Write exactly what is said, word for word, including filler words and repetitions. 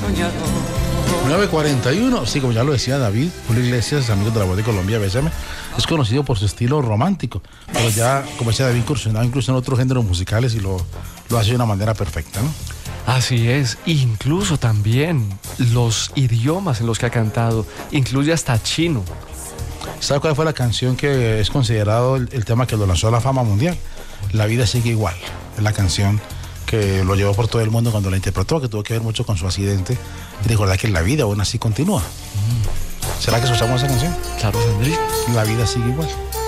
nueve cuarenta y uno, sí, como ya lo decía David, Julio Iglesias, amigo de la voz de Colombia, B S M, es conocido por su estilo romántico, pero ya, como decía David, incursionado incluso en otros géneros musicales y lo, lo hace de una manera perfecta, ¿no? Así es, incluso también los idiomas en los que ha cantado, incluye hasta chino. ¿Sabe cuál fue la canción que es considerado el, el tema que lo lanzó a la fama mundial? La vida sigue igual, es la canción que lo llevó por todo el mundo cuando la interpretó, que tuvo que ver mucho con su accidente y recordar que la vida aún así continúa. Mm. ¿Será que escuchamos esa canción? Claro, Sandrito. La vida sigue igual.